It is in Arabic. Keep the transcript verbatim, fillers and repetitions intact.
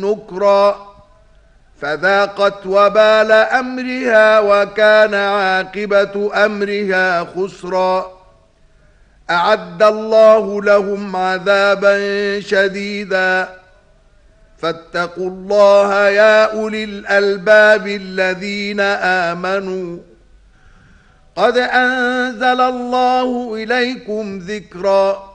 نكرا فذاقت وبال أمرها وكان عاقبة أمرها خسرا. أعد الله لهم عذابا شديدا فاتقوا الله يا أولي الألباب الذين آمنوا قد أنزل الله إليكم ذكرا.